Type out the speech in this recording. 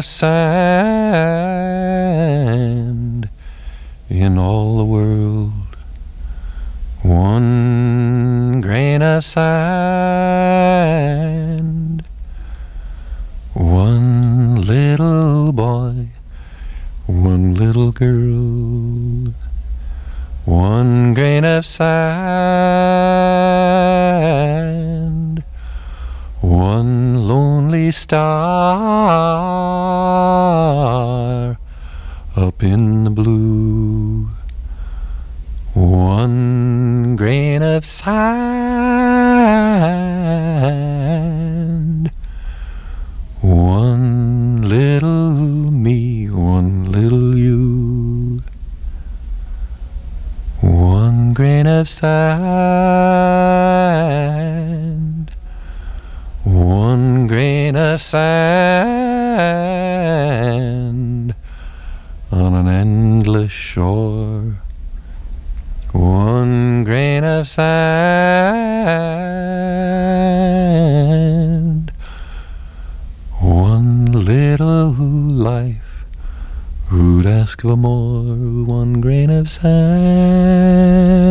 sand in all the world. One grain of sand. One little boy, one little girl. One grain of sand. One lonely star up in the blue. One grain of sand. One little me, one little you. One grain of sand. One grain of sand on an endless shore. One grain of sand. One little life, who'd ask for more? One grain of sand.